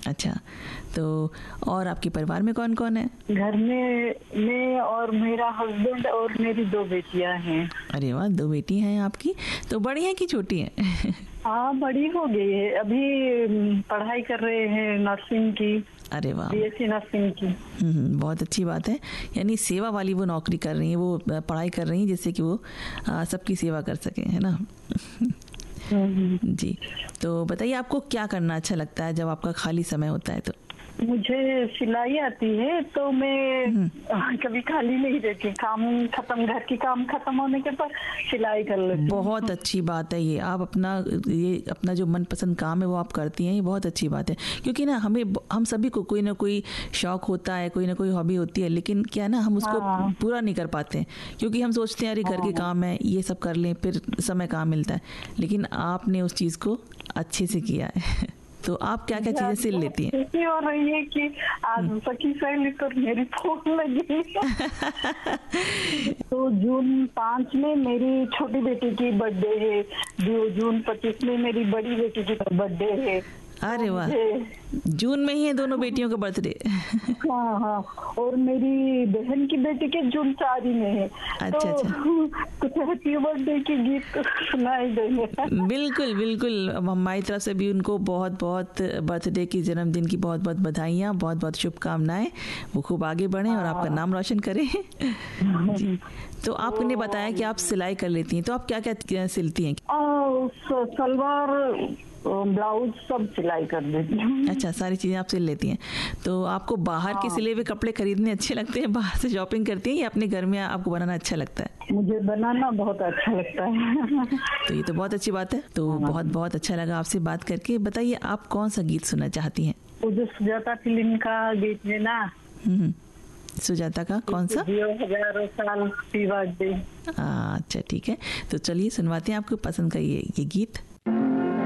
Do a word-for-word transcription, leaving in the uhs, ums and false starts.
अच्छा, तो और आपके परिवार में कौन कौन है? घर में मैं और मेरा हस्बैंड और मेरी दो बेटियां हैं। अरे वाह, दो बेटी हैं आपकी। तो बड़ी हैं कि छोटी हैं? हाँ, बड़ी हो गई है, अभी पढ़ाई कर रहे हैं नर्सिंग की। अरे वाह, बीएससी नर्सिंग की। हम्म, बहुत अच्छी बात है। यानी सेवा वाली वो नौकरी कर रही हैं, वो पढ़ाई कर रही हैं जिससे कि वो सबकी सेवा कर सकें, है ना? जी, तो बताइए आपको क्या करना अच्छा लगता है जब आपका खाली समय होता है? तो मुझे सिलाई आती है, तो मैं कभी खाली नहीं रहती, काम खत्म, घर की काम खत्म होने के बाद सिलाई कर लेती हूँ। बहुत अच्छी बात है ये, आप अपना ये अपना जो मनपसंद काम है वो आप करती हैं, ये बहुत अच्छी बात है। क्योंकि ना हमें हम सभी को कोई ना कोई शौक होता है, कोई ना कोई हॉबी होती है, लेकिन क्या है ना, हम उसको हाँ। पूरा नहीं कर पाते हैं, क्योंकि हम सोचते हैं अरे घर के काम है, ये सब कर लें, फिर समय कहाँ मिलता है। लेकिन आपने उस चीज़ को अच्छे से किया है। तो आप क्या क्या चीजें सिल लेती हैं? खुशी हो रही है कि आज सखी सहेली तो मेरी फोन लगी। तो जून पाँच में मेरी छोटी बेटी की बर्थडे है, जून पच्चीस में मेरी बड़ी बेटी की बर्थडे है। अरे वाह, जून में ही है दोनों बेटियों का बर्थडे? हाँ हाँ, और मेरी बहन की बेटी के जून चार में है। अच्छा, तो अच्छा। कुछ हैप्पी बर्थडे की गीत सुनाई देंगे। बिल्कुल बिल्कुल, हमारी तरफ से भी उनको बहुत बहुत बर्थडे की, जन्मदिन की बहुत बहुत बधाइयाँ, बहुत बहुत शुभकामनाएं। वो खूब आगे बढ़ें और आपका नाम रोशन करें। जी, तो आपने बताया कि आप सिलाई कर लेती हैं, तो आप क्या क्या सिलती हैं? सलवार, ब्लाउज सब सिलाई कर देती हूँ। अच्छा, सारी चीजें आप सिल लेती हैं। तो आपको बाहर हाँ। के सिले हुए कपड़े खरीदने अच्छे लगते हैं, बाहर से शॉपिंग करती हैं, या अपने घर में आपको बनाना अच्छा लगता है? मुझे बनाना बहुत अच्छा लगता है। तो ये तो बहुत अच्छी बात है। तो हाँ। बहुत बहुत अच्छा लगा आपसे बात करके। बताइए आप कौन सा गीत सुनना चाहती हैं? वो जो सुजाता फिल्म का गीत है ना। हम्म, सुजाता का कौन सा? हजारों साल की बात। अच्छा ठीक है, तो चलिए सुनवाते हैं आपको पसंद का ये ये गीत।